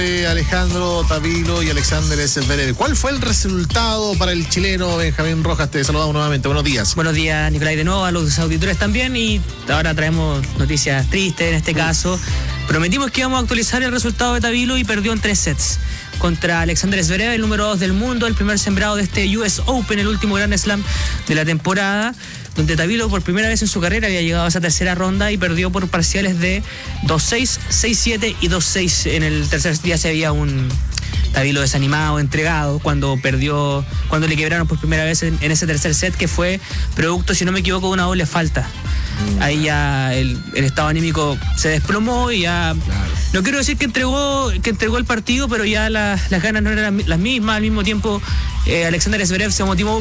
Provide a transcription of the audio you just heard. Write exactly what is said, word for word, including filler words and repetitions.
Alejandro Tavilo y Alexander Zverev. ¿Cuál fue el resultado para el chileno Benjamín Rojas? Te saludamos nuevamente. Buenos días. Buenos días, Nicolás, de nuevo, a los auditores también. Y ahora traemos noticias tristes en este caso. Prometimos que íbamos a actualizar el resultado de Tavilo y perdió en tres sets contra Alexander Zverev, el número dos del mundo, el primer sembrado de este U S Open, el último Grand Slam de la temporada, donde Tavilo por primera vez en su carrera había llegado a esa tercera ronda y perdió por parciales de dos seis, seis siete y dos seis. En el tercer día se había un Tavilo desanimado, entregado, cuando perdió, cuando le quebraron por primera vez en, en ese tercer set, que fue producto, si no me equivoco, de una doble falta. Ahí ya el, el estado anímico se desplomó y ya, claro. No quiero decir que entregó que entregó el partido, pero ya la, las ganas no eran las mismas. Al mismo tiempo, eh, Alexander Zverev se motivó